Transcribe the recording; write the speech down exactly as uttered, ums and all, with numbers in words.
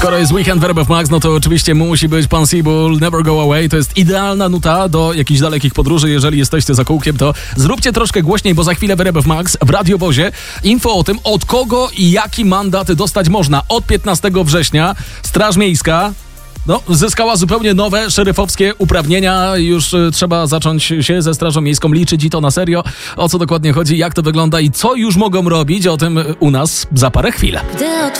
Skoro jest weekend w R M F Max, no to oczywiście musi być Pan Seabull, Never Go Away. To jest idealna nuta do jakichś dalekich podróży. Jeżeli jesteście za kółkiem, to zróbcie troszkę głośniej, bo za chwilę w R M F Max w radiowozie info o tym, od kogo i jaki mandat dostać można. Od piętnastego września Straż Miejska no, zyskała zupełnie nowe szeryfowskie uprawnienia. Już y, trzeba zacząć się ze Strażą Miejską liczyć i to na serio. O co dokładnie chodzi, jak to wygląda i co już mogą robić, o tym u nas za parę chwil.